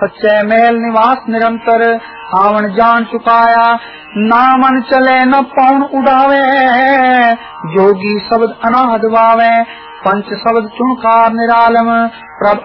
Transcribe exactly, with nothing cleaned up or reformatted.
सच्चे मेल निवास निरंतर आवन जान चुकाया। ना मन चले न पौन उड़ावे जोगी शब्द अनाहद वावे पंच शब्द चुनकार निरालम प्रभ